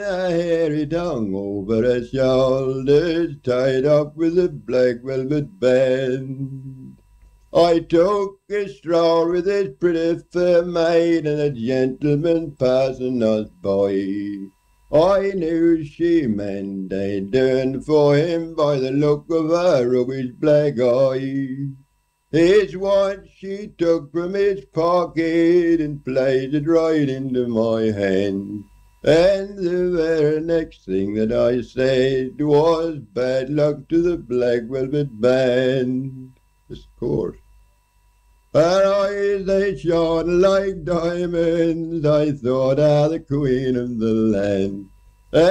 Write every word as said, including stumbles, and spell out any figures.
a hairy tongue over her shoulders, tied up with a black velvet band. I took a stroll with this pretty fair maid, and a gentleman passing us by. I knew she meant a turn for him by the look of her rubbish black eye. Here's what she took from his pocket and placed it right into my hand. And the very next thing that I said was bad luck to the black velvet band. Of course. Her eyes they shone like diamonds. I thought her the queen of the land.